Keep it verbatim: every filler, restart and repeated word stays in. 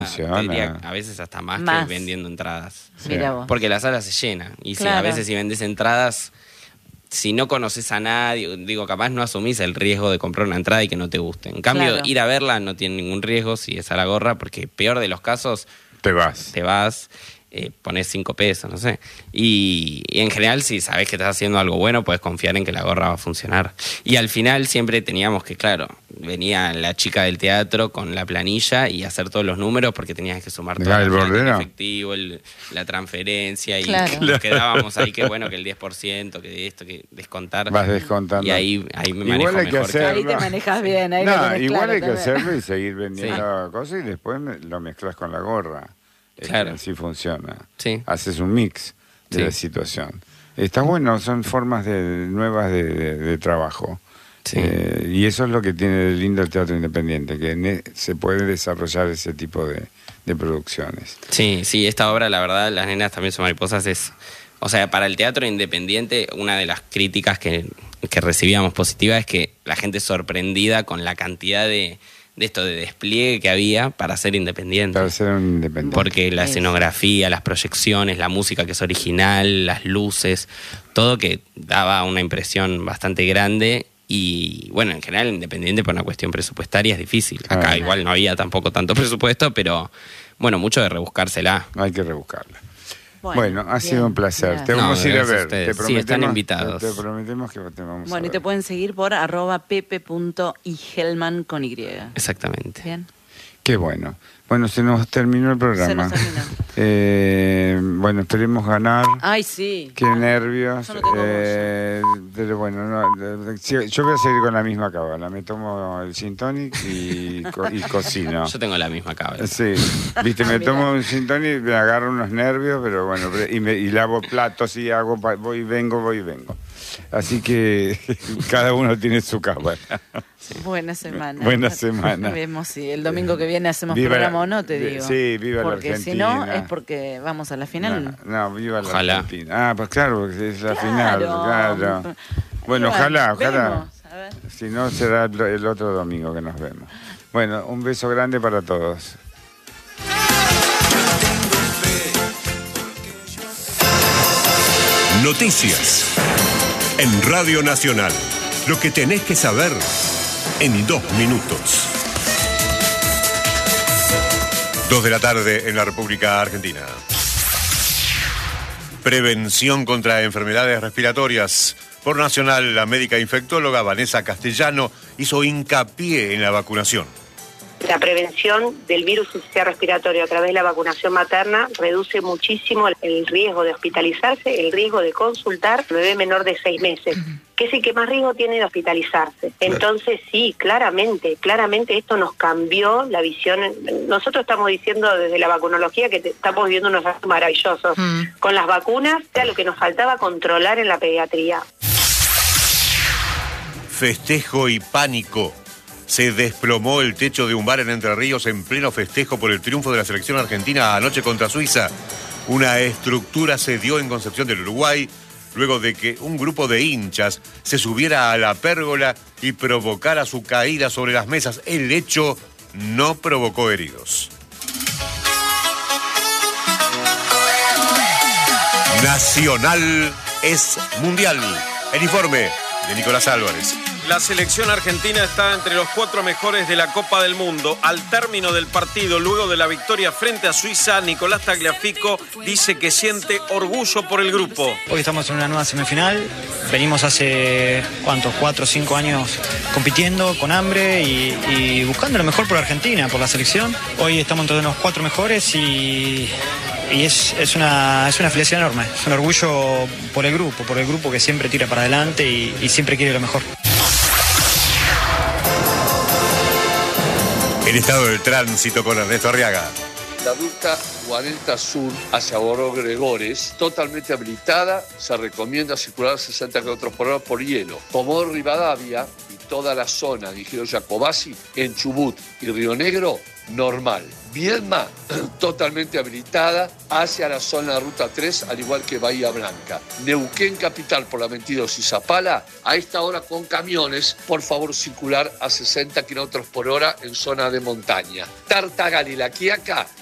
Te diría, Funciona. a veces hasta más, Más. que vendiendo entradas. Sí. Mira vos. Porque la sala se llena. Y si, Claro. a veces si vendes entradas, si no conoces a nadie, digo, capaz no asumís el riesgo de comprar una entrada y que no te guste. En cambio, Claro. ir a verla no tiene ningún riesgo si es a la gorra, porque peor de los casos, Te vas. te vas, eh, pones cinco pesos, no sé. Y, y en general, si sabes que estás haciendo algo bueno, puedes confiar en que la gorra va a funcionar. Y al final siempre teníamos que, claro, venía la chica del teatro con la planilla y hacer todos los números porque tenías que sumar todo Dejar el el bordero. efectivo, el- la transferencia, y Claro. nos quedábamos ahí que bueno, que el diez por ciento, que de esto, que descontar. Vas descontando. Y ahí, ahí me Igual manejo hay que mejor. hacer- Ahí te manejas bien, ahí lo No, tenés igual claro hay que también. hacerlo y seguir vendiendo cosas y después me- lo mezclas con la gorra. Es que Claro. así funciona. Sí. Haces un mix de Sí. la situación. Está bueno, son formas de, nuevas de, de- de trabajo. Sí. Eh, y eso es lo que tiene de lindo el teatro independiente, que ne- se puede desarrollar ese tipo de, de producciones. Sí, sí, esta obra, la verdad, Las nenas también son mariposas, es... O sea, para el teatro independiente, una de las críticas que, que recibíamos positiva es que la gente es sorprendida con la cantidad de, de esto de despliegue que había para ser independiente. Para ser un independiente. Porque la Eso. escenografía, las proyecciones, la música que es original, las luces, todo que daba una impresión bastante grande. Y bueno, en general, independiente por una cuestión presupuestaria es difícil. Acá Ah. igual no había tampoco tanto presupuesto, pero bueno, mucho de rebuscársela. Hay que rebuscarla. Bueno, ha sido bien, un placer. gracias. Te vamos No, a ir a gracias a ver. ustedes. Te Sí, prometemos, están invitados. Te prometemos que te vamos a Bueno, y ver. te pueden seguir por arroba pepe punto igelman con Y. Exactamente. Bien. Qué bueno. Bueno, se nos terminó el programa. Se nos terminó. Eh, bueno, esperemos ganar. Ay, sí. Qué nervios. Yo no tengo eh, pero bueno, no, de- de- sí, yo voy a seguir con la misma cábala. Me tomo el gin tonic y, co- y cocino. Yo tengo la misma cabeza. Sí, viste, me Mira. tomo un gin tonic, me agarro unos nervios, pero bueno, pero- y, me, y lavo platos y hago, pa- voy y vengo, voy y vengo. Así que cada uno tiene su cábala. Buena semana. Buena semana. Vemos si el domingo que viene hacemos Viva programa la- o no, te vi- digo. sí, viva la Porque si no, Argentina. es porque vamos a la final. No, no, viva Ojalá. la Argentina. Ah, pues claro, porque es la Claro. final, claro. Bueno, ojalá, ojalá. Vemos, a ver. Si no, será el el otro domingo que nos vemos. Bueno, un beso grande para todos. Noticias. En Radio Nacional. Lo que tenés que saber en dos minutos. Dos de la tarde en la República Argentina. Prevención contra enfermedades respiratorias. Por Nacional, la médica infectóloga Vanessa Castellano hizo hincapié en la vacunación. La prevención del virus sincicial respiratorio a través de la vacunación materna reduce muchísimo el riesgo de hospitalizarse, el riesgo de consultar al bebé menor de seis meses, que es el que más riesgo tiene de hospitalizarse. Entonces sí, claramente, claramente esto nos cambió la visión. Nosotros estamos diciendo desde la vacunología que te- estamos viviendo unos años maravillosos. Mm. Con las vacunas era lo que nos faltaba controlar en la pediatría. Festejo y pánico. Se desplomó el techo de un bar en Entre Ríos en pleno festejo por el triunfo de la selección argentina anoche contra Suiza. Una estructura se dio en Concepción del Uruguay luego de que un grupo de hinchas se subiera a la pérgola y provocara su caída sobre las mesas. El hecho no provocó heridos. Nacional es mundial. El informe de Nicolás Álvarez. La selección argentina está entre los cuatro mejores de la Copa del Mundo. Al término del partido, luego de la victoria frente a Suiza, Nicolás Tagliafico dice que siente orgullo por el grupo. Hoy estamos en una nueva semifinal, venimos hace, ¿cuántos? Cuatro o cinco años compitiendo con hambre y, y buscando lo mejor por Argentina, por la selección. Hoy estamos entre los cuatro mejores y, y es, es, una, es una felicidad enorme, es un orgullo por el grupo, por el grupo que siempre tira para adelante y, y siempre quiere lo mejor. El estado del tránsito con Ernesto Arriaga. La ruta cuarenta Sur hacia Boró Gregores, totalmente habilitada, se recomienda circular a sesenta kilómetros por hora por hielo. Comodoro Rivadavia y toda la zona de Ingeniero Jacobasi, en Chubut y Río Negro, normal. Viedma, totalmente habilitada hacia la zona de Ruta tres, al igual que Bahía Blanca. Neuquén Capital por la veintidós y Zapala, a esta hora con camiones, por favor circular a sesenta kilómetros por hora en zona de montaña. Tartagal y La Quiaca,